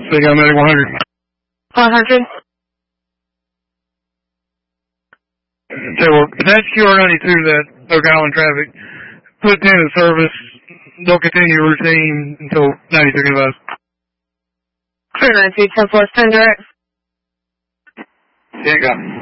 They got medic 100. 100. So that's QR92, that Oak Island traffic. Put 10 in service. They'll continue routine until 93 advised. Clear 92, 10-4, send direct. Yeah, got it.